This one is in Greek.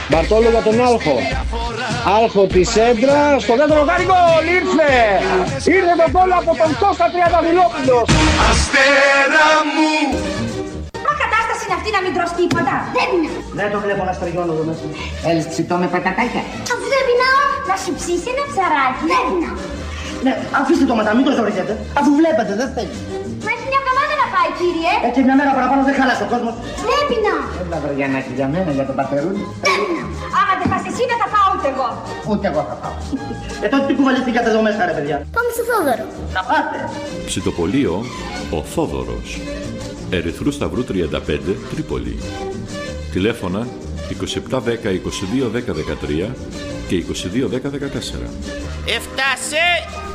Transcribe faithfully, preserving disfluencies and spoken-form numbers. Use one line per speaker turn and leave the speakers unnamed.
Μπαρτόλο για τον Άλχο. Άλχο τη Σέντρα, στο δεύτερο κάνει γκολ, ήρθε! Ήρθε το γκολ από τον Κώστα Τριανταφυλλόπουλος.
Αστέρα μου!
Μα κατάσταση είναι αυτή να μην τρως τίποτα. Δεν είναι.
Δεν το βλέπω να στριγιώνω εδώ μέσα. Έλες ψητό με πατατάκια.
Αφού δεν πεινάω, να σου ψήσει ένα ψαράκι. Δεν πεινάω.
Ναι, αφήστε το μετά, μην το ζωρίζετε. Αφού βλέπετε, δεν θέλει.
Μα έχει μια εβδομάδα να πάει, κύριε.
Έτσι μια μέρα παραπάνω δεν χάλασε ο κόσμος.
Δεν πεινάω.
Έλα βαριανάκι για μένα, για τον πατερούλη.
Δεν πεινάω. Άμα δεν πας εσύ, δεν θα πάω ούτε εγώ.
Ούτε εγώ θα πάω. Ε, τότε τι κουβαληθήκατε εδώ μέσα, ρε παιδιά.
Πάμε στο Θόδωρο.
Να πάτε.
Ψητοπολείο ο Θόδωρος. Ερυθρού Σταυρού τριάντα πέντε, Τρίπολη. Τηλέφωνα είκοσι επτά δέκα είκοσι δύο δέκα δεκατρία και είκοσι δύο δέκα δεκατέσσερα.
Έφτασε!